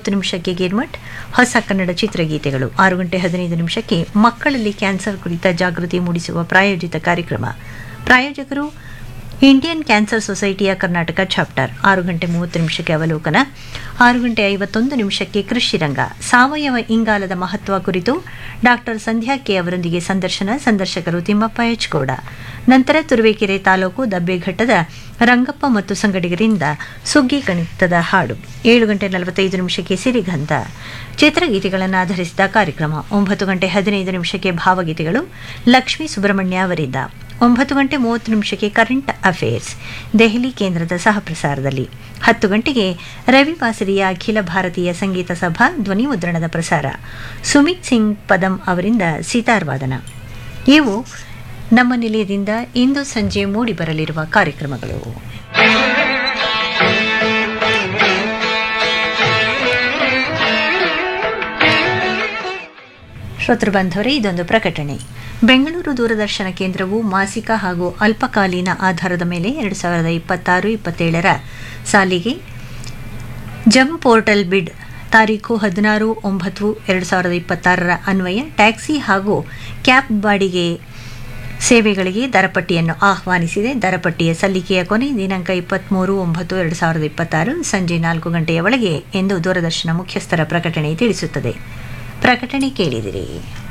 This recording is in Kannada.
6:30 ಗಿರ್ಮಟ್ ಹೊಸ ಕನ್ನಡ ಚಿತ್ರಗೀತೆಗಳು. 6:15 ಮಕ್ಕಳಲ್ಲಿ ಕ್ಯಾನ್ಸರ್ ಕುರಿತ ಜಾಗೃತಿ ಮೂಡಿಸುವ ಪ್ರಾಯೋಜಿತ ಕಾರ್ಯಕ್ರಮ. ಪ್ರಾಯೋಜಕರು ಇಂಡಿಯನ್ ಕ್ಯಾನ್ಸರ್ ಸೊಸೈಟಿಯ ಕರ್ನಾಟಕ ಚಾಪ್ಟರ್. 6:30 ಅವಲೋಕನ. 6:51 ಕೃಷಿ ರಂಗ. ಸಾವಯವ ಇಂಗಾಲದ ಮಹತ್ವ ಕುರಿತು ಡಾಕ್ಟರ್ ಸಂಧ್ಯಾ ಕೆ ಅವರೊಂದಿಗೆ ಸಂದರ್ಶನ. ಸಂದರ್ಶಕರು ತಿಮ್ಮಪ್ಪ ಎಚ್ಕೋಡ. ನಂತರ ತುರುವೇಕೆರೆ ತಾಲೂಕು ದಬ್ಬೆಘಟ್ಟದ ರಂಗಪ್ಪ ಮತ್ತು ಸಂಗಡಿಗರಿಂದ ಸುಗ್ಗಿ ಗಣಿತದ ಹಾಡು. 7:45 ಸಿರಿಗಂಧ ಚಿತ್ರಗೀತೆಗಳನ್ನು ಆಧರಿಸಿದ ಕಾರ್ಯಕ್ರಮ. 9:15 ಭಾವಗೀತೆಗಳು ಲಕ್ಷ್ಮೀ ಸುಬ್ರಹ್ಮಣ್ಯ ಅವರಿಂದ. 9:30 ಕರೆಂಟ್ ಅಫೇರ್ಸ್ ದೆಹಲಿ ಕೇಂದ್ರದ ಸಹಪ್ರಸಾರದಲ್ಲಿ. 10 ಗಂಟೆಗೆ ರವಿವಾಸರಿಯ ಅಖಿಲ ಭಾರತೀಯ ಸಂಗೀತ ಸಭಾ ಧ್ವನಿ ಮುದ್ರಣದ ಪ್ರಸಾರ. ಸುಮಿತ್ ಸಿಂಗ್ ಪದಂ ಅವರಿಂದ ಸಿತಾರ್ ವಾದನ. ಇವು ನಮ್ಮ ನಿಲಯದಿಂದ ಇಂದು ಸಂಜೆ ಮೂಡಿಬರಲಿರುವ ಕಾರ್ಯಕ್ರಮಗಳು. ಶ್ರೋತೃ ಬಾಂಧವರೇ, ಇದೊಂದು ಪ್ರಕಟಣೆ. ಬೆಂಗಳೂರು ದೂರದರ್ಶನ ಕೇಂದ್ರವು ಮಾಸಿಕ ಹಾಗೂ ಅಲ್ಪಕಾಲೀನ ಆಧಾರದ ಮೇಲೆ 2026-27 ಸಾಲಿಗೆ ಜಮ್ ಪೋರ್ಟಲ್ ಬಿಡ್ ತಾರೀಖು 16/9/2026 ಅನ್ವಯ ಟ್ಯಾಕ್ಸಿ ಹಾಗೂ ಕ್ಯಾಬ್ ಬಾಡಿಗೆ ಸೇವೆಗಳಿಗೆ ದರಪಟ್ಟಿಯನ್ನು ಆಹ್ವಾನಿಸಿದೆ. ದರಪಟ್ಟಿಯ ಸಲ್ಲಿಕೆಯ ಕೊನೆ ದಿನಾಂಕ 23/9/2026 ಸಂಜೆ 4 ಗಂಟೆಯ ಒಳಗೆ ಎಂದು ದೂರದರ್ಶನ ಮುಖ್ಯಸ್ಥರ ಪ್ರಕಟಣೆ ತಿಳಿಸುತ್ತದೆ. ಪ್ರಕಟಣೆ ಕೇಳಿದಿರಿ.